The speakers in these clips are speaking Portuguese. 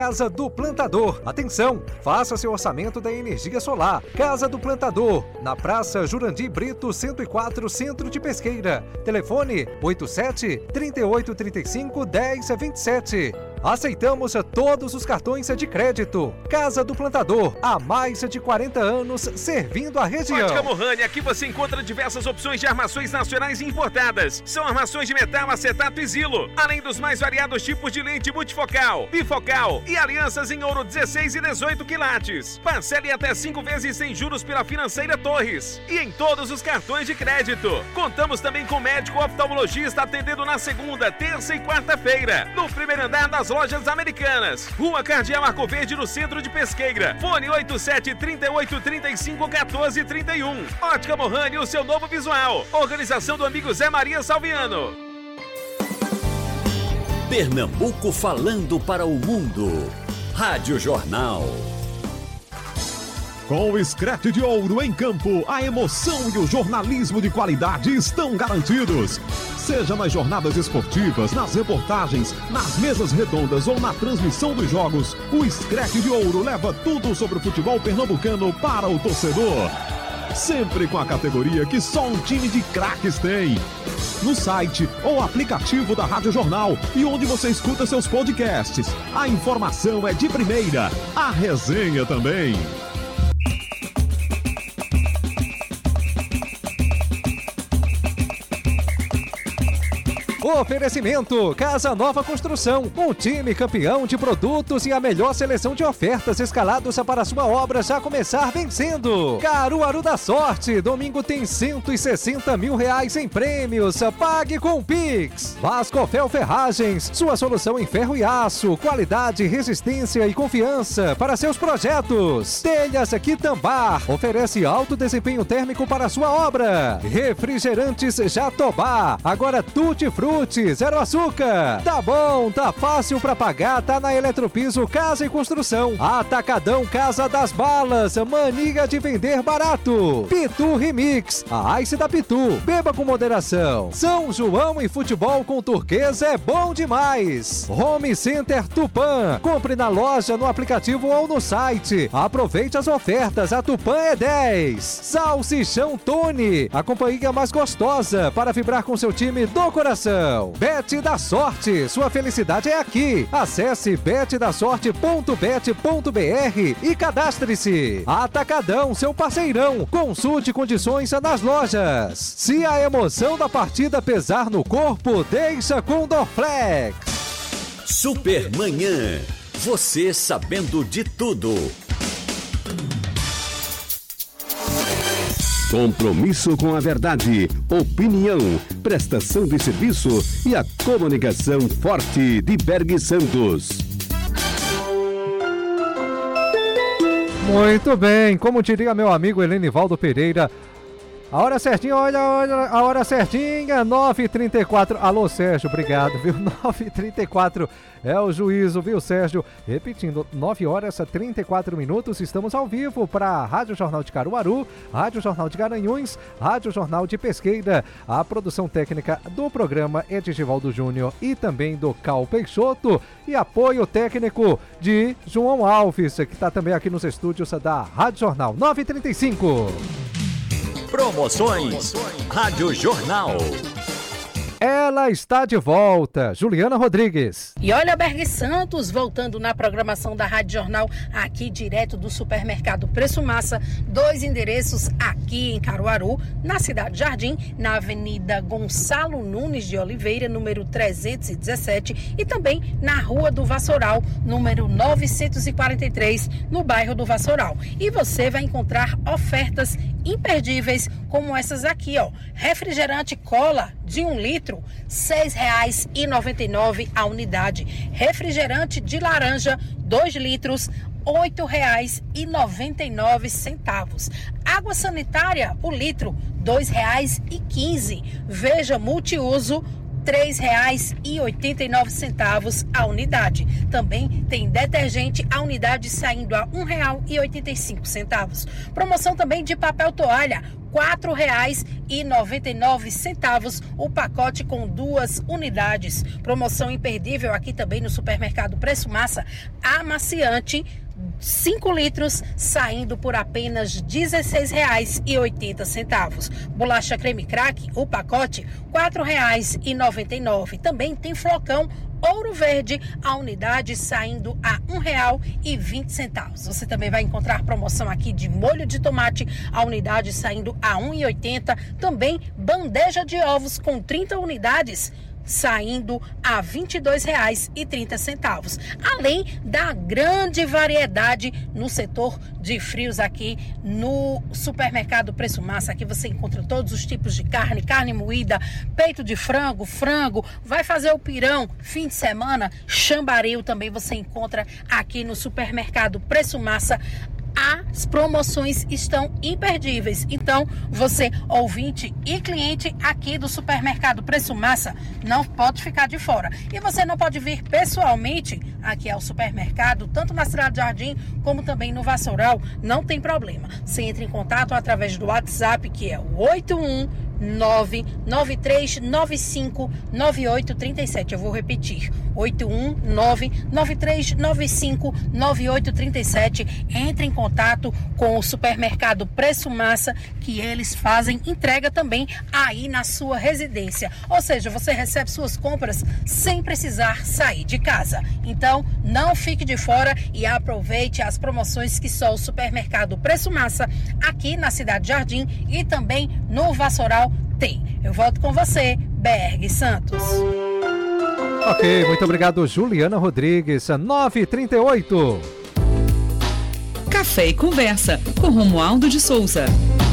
Casa do Plantador. Atenção, faça seu orçamento da energia solar. Casa do Plantador, na Praça Jurandir Brito, 104, Centro de Pesqueira. Telefone 87-3835-1027. Aceitamos todos os cartões de crédito. Casa do Plantador, há mais de 40 anos servindo a região. Ótica Morrani, aqui você encontra diversas opções de armações nacionais e importadas. São armações de metal, acetato e Zilo, além dos mais variados tipos de lente multifocal, bifocal e alianças em ouro 16 e 18 quilates. Parcele até 5 vezes sem juros pela Financeira Torres e em todos os cartões de crédito. Contamos também com médico oftalmologista atendendo na segunda, terça e quarta-feira, no primeiro andar das Lojas Americanas, Rua Cardeal Arco Verde, no centro de Pesqueira. Fone 87-3835-1431. Ótica Morrani, o seu novo visual. Organização do amigo Zé Maria Salviano. Pernambuco falando para o mundo. Rádio Jornal. Com o Scratch de Ouro em campo, a emoção e o jornalismo de qualidade estão garantidos. Seja nas jornadas esportivas, nas reportagens, nas mesas redondas ou na transmissão dos jogos, o Scratch de Ouro leva tudo sobre o futebol pernambucano para o torcedor. Sempre com a categoria que só um time de craques tem. No site ou aplicativo da Rádio Jornal e onde você escuta seus podcasts. A informação é de primeira, a resenha também. Oferecimento Casa Nova Construção, um time campeão de produtos e a melhor seleção de ofertas escalados para sua obra já começar vencendo. Caruaru da Sorte, domingo tem R$160 mil em prêmios, pague com Pix. Vascofel Ferragens, sua solução em ferro e aço, qualidade, resistência e confiança para seus projetos. Telhas Quitambar, oferece alto desempenho térmico para sua obra. Refrigerantes Jatobá, agora tutti-frutti, zero açúcar. Tá bom, tá fácil pra pagar, tá na Eletropiso Casa e Construção. Atacadão Casa das Balas, mania de vender barato. Pitu Remix, a Ice da Pitu, beba com moderação. São João e futebol com turquesa é bom demais. Home Center Tupã, compre na loja, no aplicativo ou no site. Aproveite as ofertas, a Tupã é 10. Salsichão Tony, a companhia mais gostosa para vibrar com seu time do coração. Bet da Sorte, sua felicidade é aqui. Acesse betdasorte.bet.br e cadastre-se. Atacadão, seu parceirão. Consulte condições nas lojas. Se a emoção da partida pesar no corpo, deixa com Dorflex. Supermanhã, você sabendo de tudo. Compromisso com a verdade, opinião, prestação de serviço e a comunicação forte de Berg Santos. Muito bem, como diria meu amigo Helenivaldo Pereira, a hora certinha, olha a hora certinha, 9h34. Alô, Sérgio, obrigado, viu? 9h34 é o juízo, viu, Sérgio? Repetindo, 9h34, estamos ao vivo para Rádio Jornal de Caruaru, Rádio Jornal de Garanhuns, Rádio Jornal de Pesqueira. A produção técnica do programa é de Givaldo Júnior e também do Cal Peixoto e apoio técnico de João Alves, que está também aqui nos estúdios da Rádio Jornal. 9h35. Promoções Rádio Jornal. Ela está de volta, Juliana Rodrigues. E olha, Berg Santos voltando na programação da Rádio Jornal, aqui direto do supermercado Preço Massa. 2 endereços aqui em Caruaru, na Cidade Jardim, na Avenida Gonçalo Nunes de Oliveira, número 317, e também na Rua do Vassoural, número 943, no bairro do Vassoural. E você vai encontrar ofertas imperdíveis como essas aqui, ó. Refrigerante Cola de 1 litro, R$ 6,99 a unidade. Refrigerante de laranja, 2 litros, R$ 8,99. Água sanitária, o litro, R$ 2,15. Veja multiuso, R$ 3,89 a unidade. Também tem detergente a unidade saindo a R$ 1,85. Promoção também de papel toalha, R$ 4,99 o pacote com 2 unidades. Promoção imperdível aqui também no supermercado Preço Massa, amaciante 5 litros saindo por apenas R$ 16,80. Bolacha creme crack, o pacote R$ 4,99. Também tem flocão Ouro Verde, a unidade saindo a R$ 1,20. Você também vai encontrar promoção aqui de molho de tomate, a unidade saindo a R$ 1,80. Também bandeja de ovos com 30 unidades, saindo a R$ 22,30. Além da grande variedade no setor de frios aqui no supermercado Preço Massa. Aqui você encontra todos os tipos de carne, carne moída, peito de frango, vai fazer o pirão, fim de semana, chambaril também você encontra aqui no supermercado Preço Massa. As promoções estão imperdíveis. Então, você, ouvinte e cliente aqui do supermercado Preço Massa, não pode ficar de fora. E você não pode vir pessoalmente aqui ao supermercado, tanto na Cidade Jardim como também no Vassoural, não tem problema. Você entra em contato através do WhatsApp, que é o 81993959837. Eu vou repetir, 81993959837. Entre em contato com o supermercado Preço Massa, que eles fazem entrega também aí na sua residência. Ou seja, você recebe suas compras sem precisar sair de casa. Então, não fique de fora e aproveite as promoções que só o supermercado Preço Massa aqui na Cidade Jardim e também no Vassoural tem. Eu volto com você, Berg Santos. Ok, muito obrigado, Juliana Rodrigues, 9h38. Café e Conversa, com Romualdo de Souza.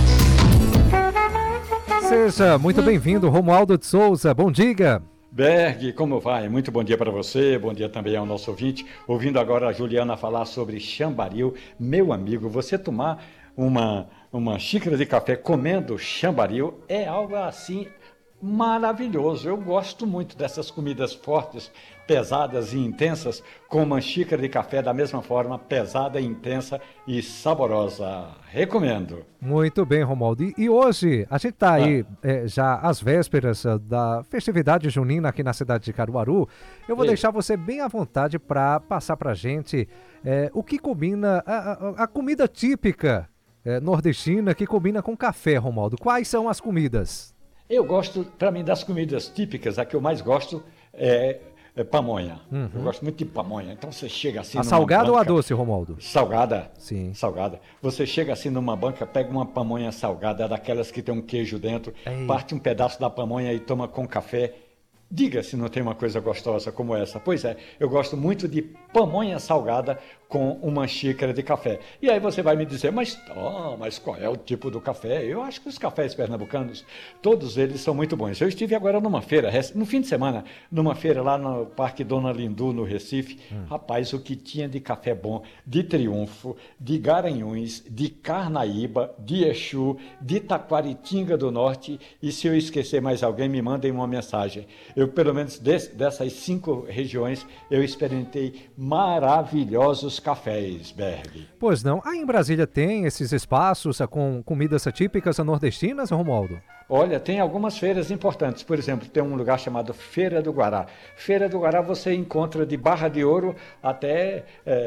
Seja muito bem-vindo, Romualdo de Souza. Bom dia. Berg, como vai? Muito bom dia para você, bom dia também ao nosso ouvinte. Ouvindo agora a Juliana falar sobre chambaril, meu amigo, você tomar uma xícara de café comendo chambaril é algo assim maravilhoso. Eu gosto muito dessas comidas fortes, pesadas e intensas, com uma xícara de café da mesma forma, pesada, intensa e saborosa. Recomendo. Muito bem, Romualdo. E hoje a gente está aí já às vésperas da festividade junina aqui na cidade de Caruaru. Eu vou deixar você bem à vontade para passar para a gente o que combina, a comida típica nordestina que combina com café, Romualdo. Quais são as comidas? Eu gosto, para mim, das comidas típicas, a que eu mais gosto é pamonha. Uhum. Eu gosto muito de pamonha. Então você chega assim... A salgada ou a doce, Romualdo? Salgada. Sim. Salgada. Você chega assim numa banca, pega uma pamonha salgada, daquelas que tem um queijo dentro, parte um pedaço da pamonha e toma com café. Diga se não tem uma coisa gostosa como essa. Pois é, eu gosto muito de pamonha salgada com uma xícara de café. E aí você vai me dizer, mas qual é o tipo do café? Eu acho que os cafés pernambucanos, todos eles são muito bons. Eu estive agora numa feira, no fim de semana, numa feira lá no Parque Dona Lindu, no Recife. Rapaz, o que tinha de café bom, de Triunfo, de Garanhuns, de Carnaíba, de Exu, de Taquaritinga do Norte. E se eu esquecer mais alguém, me mandem uma mensagem. Eu, pelo menos dessas 5 regiões, eu experimentei maravilhosos cafés, Berg. Pois não. Aí em Brasília tem esses espaços com comidas típicas nordestinas, Romualdo? Olha, tem algumas feiras importantes. Por exemplo, tem um lugar chamado Feira do Guará. Feira do Guará você encontra de Barra de Ouro até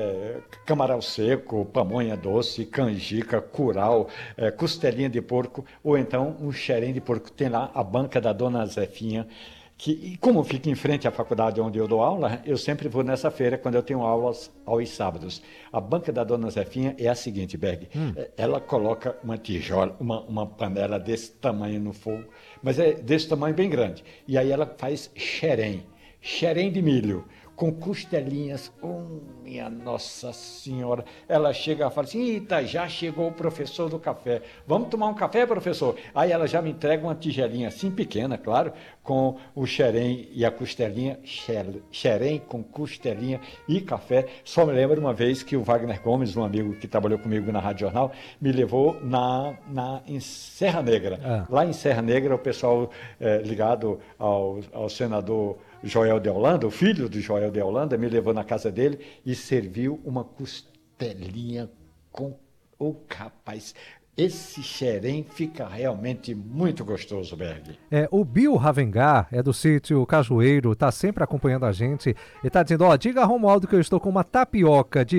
camarão seco, pamonha doce, canjica, curau, costelinha de porco, ou então um xerém de porco. Tem lá a banca da Dona Zefinha. E como fica em frente à faculdade onde eu dou aula, eu sempre vou nessa feira quando eu tenho aulas aos sábados. A banca da Dona Zefinha é a seguinte, Berg. Ela coloca uma tijola, uma panela desse tamanho no fogo, mas é desse tamanho bem grande. E aí ela faz xerém de milho, com costelinhas. Minha Nossa Senhora. Ela chega e fala assim, eita, já chegou o professor do café. Vamos tomar um café, professor? Aí ela já me entrega uma tigelinha assim, pequena, claro, com o xerém e a costelinha, xerém com costelinha e café. Só me lembro uma vez que o Wagner Gomes, um amigo que trabalhou comigo na Rádio Jornal, me levou em Serra Negra. Lá em Serra Negra, o pessoal ligado ao senador Joel de Holanda, o filho do Joel de Holanda, me levou na casa dele e serviu uma costelinha com... rapaz, esse xerém fica realmente muito gostoso, Berg. O Bill Ravengar, do sítio Cajueiro, está sempre acompanhando a gente e está dizendo, diga a Romualdo que eu estou com uma tapioca de